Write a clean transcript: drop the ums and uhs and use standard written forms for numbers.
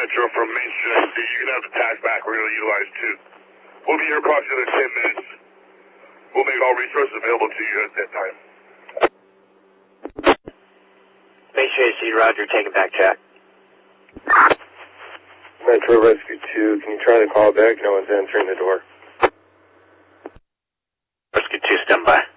Metro from Main Street. You can have the tax back. We're going to utilize 2. We'll be here approximately 10 minutes. We'll make all resources available to you at that time. Main Street, Roger, taking back check. Metro Rescue 2, can you try to call back? No one's answering the door. Rescue 2, stand by.